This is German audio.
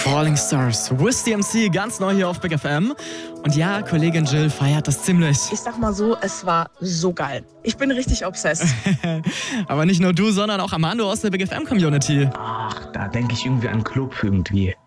Falling Stars, Wiz DMC, ganz neu hier auf Big FM. Und ja, Kollegin Jill feiert das ziemlich. Ich sag mal so, es war so geil. Ich bin richtig obsessed. Aber nicht nur du, sondern auch Armando aus der Big FM Community. Ach, da denke ich irgendwie an Club irgendwie.